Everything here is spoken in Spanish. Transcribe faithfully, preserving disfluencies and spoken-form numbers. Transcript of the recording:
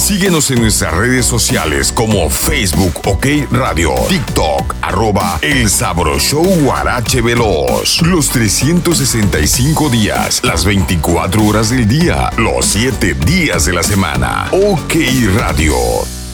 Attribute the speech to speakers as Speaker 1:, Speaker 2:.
Speaker 1: Síguenos en nuestras redes sociales como Facebook OK Radio, TikTok, arroba El Sabro Show Guarache Veloz. Los trescientos sesenta y cinco días, las veinticuatro horas del día, los siete días de la semana. OK Radio.